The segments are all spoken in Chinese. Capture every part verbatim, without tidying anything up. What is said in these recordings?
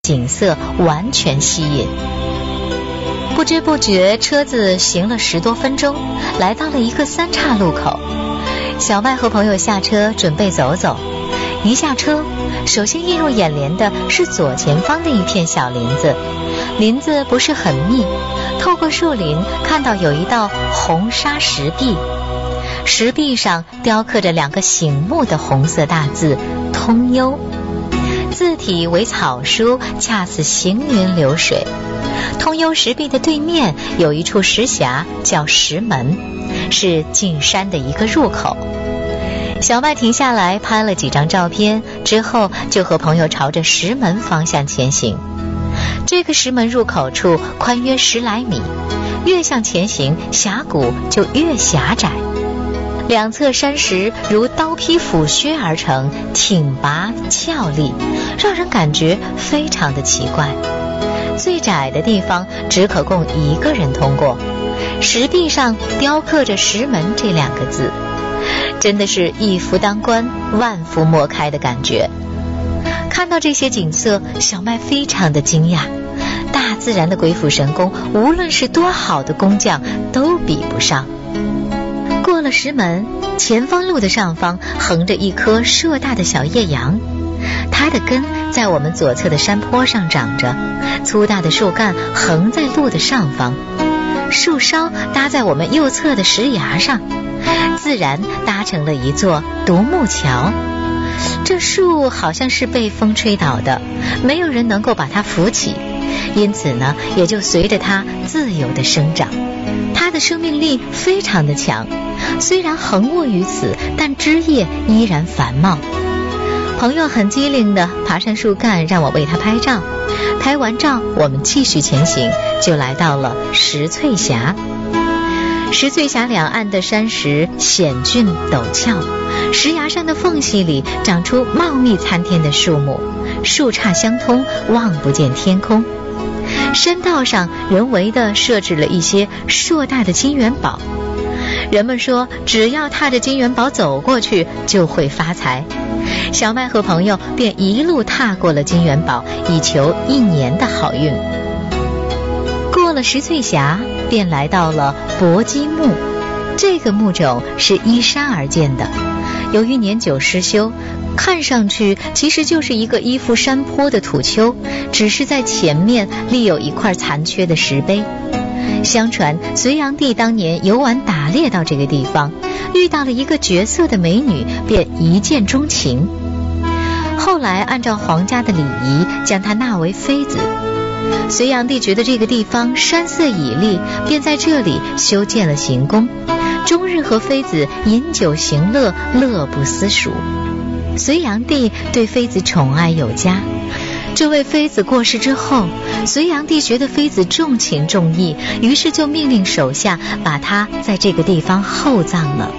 景色完全吸引。不知不觉车子行了十多分钟，来到了一个三岔路口。小麦和朋友下车准备走走，一下车，首先映入眼帘的是左前方的一片小林子。林子不是很密，透过树林看到有一道红砂石壁，石壁上雕刻着两个醒目的红色大字通幽，字体为草书，恰似行云流水。通幽石壁的对面有一处石峡叫石门，是进山的一个入口。小麦停下来拍了几张照片之后，就和朋友朝着石门方向前行。这个石门入口处宽约十来米，越向前行峡谷就越狭窄，两侧山石如刀劈斧削而成，挺拔俏丽，让人感觉非常的奇怪。最窄的地方只可供一个人通过，石壁上雕刻着石门这两个字，真的是一夫当关万夫莫开的感觉。看到这些景色，小麦非常的惊讶，大自然的鬼斧神工，无论是多好的工匠都比不上。过了石门，前方路的上方横着一棵硕大的小叶杨，它的根在我们左侧的山坡上长着，粗大的树干横在路的上方，树梢搭在我们右侧的石崖上，自然搭成了一座独木桥。这树好像是被风吹倒的，没有人能够把它扶起，因此呢，也就随着它自由地生长。它的生命力非常的强，虽然横卧于此，但枝叶依然繁茂。朋友很机灵地爬上树干，让我为他拍照。拍完照，我们继续前行，就来到了石翠峡。石翠峡两岸的山石险峻陡峭，石崖上的缝隙里长出茂密参天的树木，树杈相通，望不见天空。山道上人为地设置了一些硕大的金元宝，人们说只要踏着金元宝走过去就会发财。小麦和朋友便一路踏过了金元宝，以求一年的好运。过了石翠峡，便来到了搏击木。这个木种是依山而建的，由于年久失修，看上去其实就是一个依附山坡的土丘，只是在前面立有一块残缺的石碑。相传隋炀帝当年游玩打猎到这个地方，遇到了一个绝色的美女，便一见钟情。后来按照皇家的礼仪，将她纳为妃子。隋炀帝觉得这个地方山色绮丽，便在这里修建了行宫，终日和妃子饮酒行乐，乐不思蜀。隋炀帝对妃子宠爱有加，这位妃子过世之后，隋炀帝觉得妃子重情重义，于是就命令手下把她在这个地方厚葬了。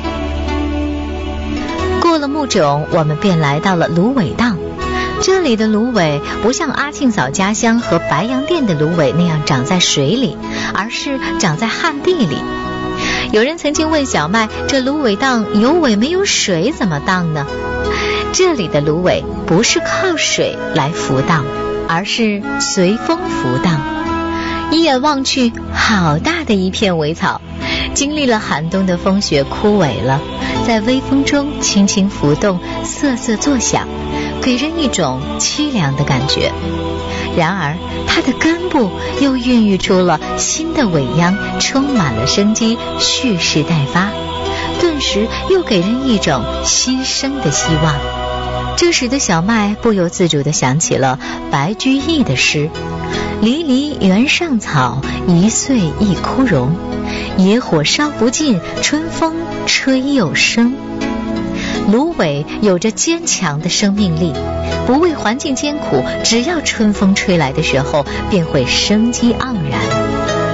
过了木种，我们便来到了芦苇荡。这里的芦苇不像阿庆嫂家乡和白洋淀的芦苇那样长在水里，而是长在旱地里。有人曾经问小麦，这芦苇荡有苇没有水怎么荡呢？这里的芦苇不是靠水来浮荡，而是随风浮荡。一眼望去，好大的一片苇草，经历了寒冬的风雪枯萎了，在微风中轻轻浮动，瑟瑟作响，给人一种凄凉的感觉。然而它的根部又孕育出了新的尾秧，充满了生机，蓄势待发，顿时又给人一种新生的希望。这使得小麦不由自主地想起了白居易的诗：离离原上草，一岁一枯荣，野火烧不尽，春风吹又生。芦苇有着坚强的生命力，不畏环境艰苦，只要春风吹来的时候，便会生机盎然。